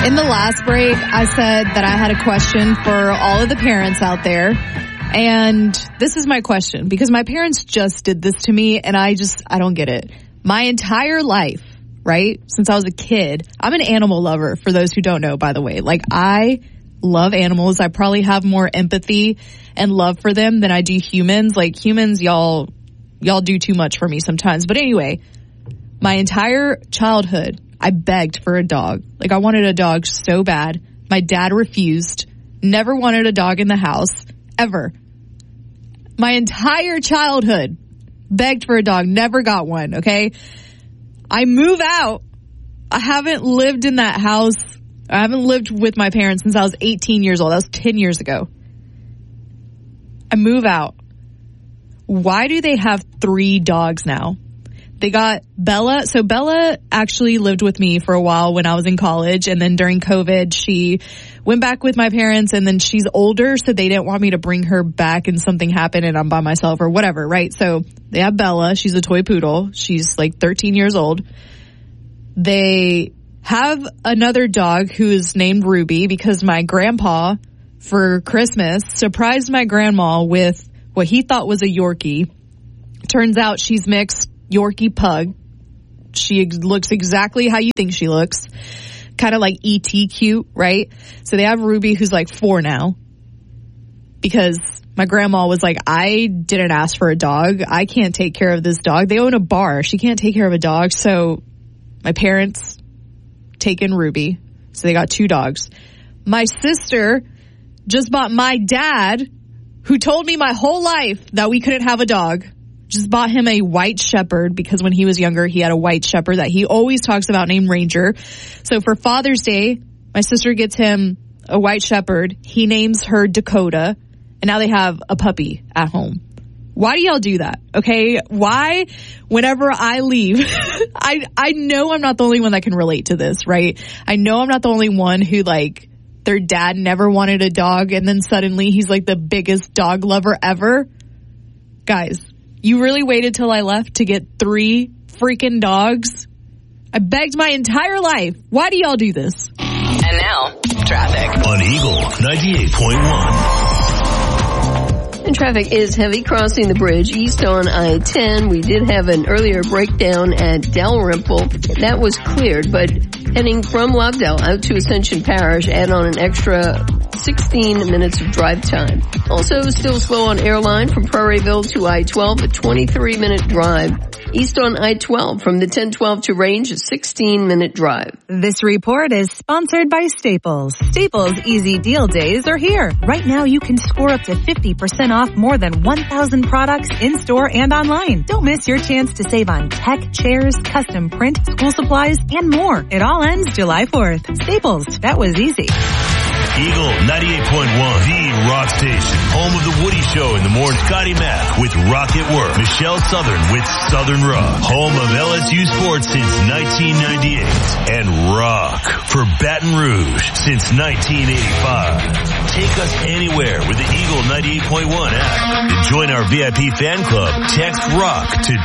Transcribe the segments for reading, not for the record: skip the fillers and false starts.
In the last break, I said that I had a question for all of the parents out there. And this is my question, because my parents just did this to me, and I don't get it. My entire life, right, since I was a kid, I'm an animal lover, for those who don't know, by the way. Like, I love animals. I probably have more empathy and love for them than I do humans. Like, humans, y'all do too much for me sometimes. But anyway, my entire childhood, I begged for a dog. Like, I wanted a dog so bad. My dad refused. Never wanted a dog in the house, ever. My entire childhood, begged for a dog, never got one, okay? I move out. I haven't lived in that house. I haven't lived with my parents since I was 18 years old. That was 10 years ago. I move out. Why do they have 3 dogs now? They got Bella. So Bella actually lived with me for a while when I was in college. And then during COVID, she went back with my parents. And then she's older, so they didn't want me to bring her back and something happened and I'm by myself or whatever, right? So they have Bella. She's a toy poodle. She's like 13 years old. They have another dog who is named Ruby because my grandpa, for Christmas, surprised my grandma with what he thought was a Yorkie. Turns out she's mixed Yorkie pug. She looks exactly how you think she looks. Kind of like E.T. cute, right? So they have Ruby, who's like 4 now. Because my grandma was like, I didn't ask for a dog. I can't take care of this dog. They own a bar. She can't take care of a dog. So my parents take in Ruby. So they got 2 dogs. My sister just bought my dad, who told me my whole life that we couldn't have a dog, just bought him a white shepherd because when he was younger, he had a white shepherd that he always talks about named Ranger. So for Father's Day, my sister gets him a white shepherd. He names her Dakota, and now they have a puppy at home. Why do y'all do that? Okay. Why, whenever I leave, I know I'm not the only one that can relate to this, right? I know I'm not the only one who, like, their dad never wanted a dog and then suddenly he's like the biggest dog lover ever. Guys, you really waited till I left to get 3 freaking dogs? I begged my entire life. Why do y'all do this? And now, traffic. On Eagle 98.1. And traffic is heavy crossing the bridge east on I-10. We did have an earlier breakdown at Dalrymple. That was cleared, but heading from Lovedale out to Ascension Parish, add on an extra 16 minutes of drive time. Also still slow on Airline from Prairieville to I-12, a 23-minute drive. East on I-12 from the 1012 to Range, a 16-minute drive. This report is sponsored by Staples. Staples Easy Deal Days are here. Right now you can score up to 50% off more than 1,000 products in-store and online. Don't miss your chance to save on tech, chairs, custom print, school supplies, and more. It all ends July 4th. Staples, that was easy. Eagle 98.1, the rock station. Home of the Woody Show in the morning. Scotty Mack with Rock at Work. Michelle Southern with Southern Rock. Home of LSU sports since 1998. And rock for Baton Rouge since 1985. Take us anywhere with the Eagle 98.1 app. And join our VIP fan club. Text ROCK to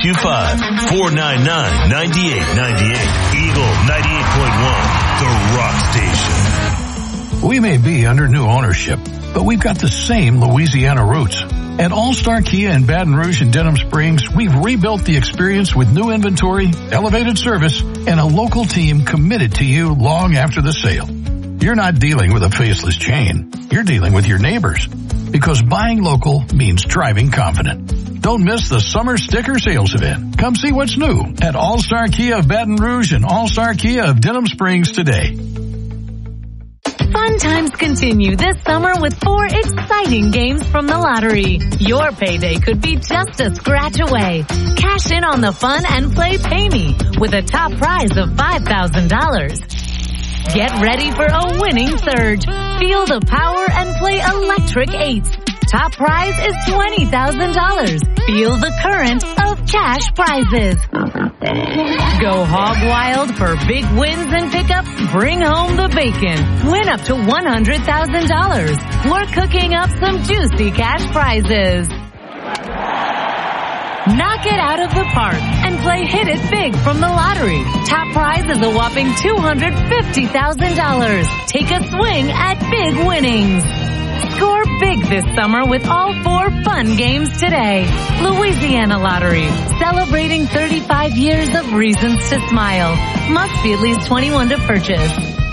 225-499-9898. Eagle 98.1, the rock station. We may be under new ownership, but we've got the same Louisiana roots. At All-Star Kia in Baton Rouge and Denham Springs, we've rebuilt the experience with new inventory, elevated service, and a local team committed to you long after the sale. You're not dealing with a faceless chain. You're dealing with your neighbors. Because buying local means driving confident. Don't miss the summer sticker sales event. Come see what's new at All-Star Kia of Baton Rouge and All-Star Kia of Denham Springs today. Fun times continue this summer with 4 exciting games from the lottery. Your payday could be just a scratch away. Cash in on the fun and play Pay Me with a top prize of $5,000. Get ready for a winning surge. Feel the power and play Electric 8s. Top prize is $20,000. Feel the current of cash prizes. Go hog wild for big wins and pickups. Bring home the bacon. Win up to $100,000. We're cooking up some juicy cash prizes. Knock it out of the park and play Hit It Big from the lottery. Top prize is a whopping $250,000. Take a swing at big winnings. Score big this summer with all 4 fun games today. Louisiana Lottery, celebrating 35 years of reasons to smile. Must be at least 21 to purchase.